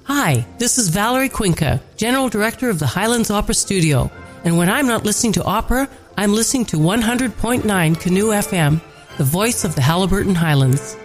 Hi, this is Valerie Cuenca, General Director of the Highlands Opera Studio. And when I'm not listening to opera, I'm listening to 100.9 Canoe FM, the voice of the Haliburton Highlands.